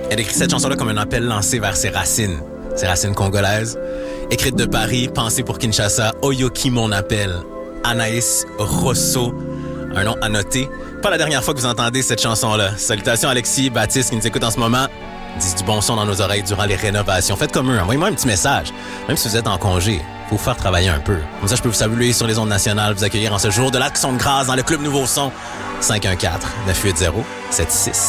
Elle écrit cette chanson-là comme un appel lancé vers ses racines congolaises. Écrite de Paris, pensée pour Kinshasa, Oyoki mon appel. Anaïs Rosso, un nom à noter. Pas la dernière fois que vous entendez cette chanson-là. Salutations Alexis, Baptiste qui nous écoutent en ce moment. Disent du bon son dans nos oreilles durant les rénovations. Faites comme eux, envoyez-moi un petit message. Même si vous êtes en congé, faut vous faire travailler un peu. Comme ça, je peux vous saluer sur les ondes nationales, vous accueillir en ce jour de l'Action de grâce dans le Club Nouveau Son. 514-980-76.